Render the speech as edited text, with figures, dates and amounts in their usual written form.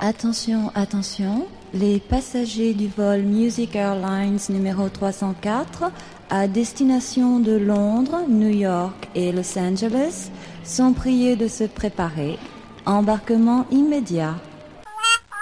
Attention, attention, les passagers du vol Music Airlines numéro 304 à destination de Londres, New York et Los Angeles sont priés de se préparer. Embarquement immédiat.